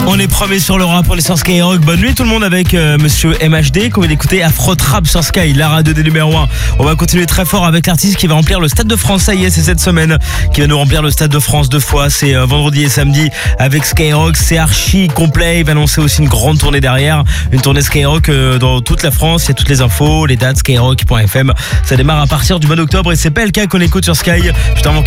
On est premier sur le rap, on est sur Skyrock. Bonne nuit tout le monde avec monsieur MHD qu'on vient d'écouter Afro Trap sur Sky, la radio des numéros 1. On va continuer très fort avec l'artiste qui va remplir le Stade de France. Ça y est, c'est cette semaine qui va nous remplir le Stade de France 2 fois. C'est vendredi et samedi avec Skyrock. C'est archi complet. Il va annoncer aussi une grande tournée derrière. Une tournée Skyrock dans toute la France. Il y a toutes les infos, les dates, skyrock.fm. Ça démarre à partir du mois d'octobre et c'est PLK qu'on écoute sur Sky. Juste avant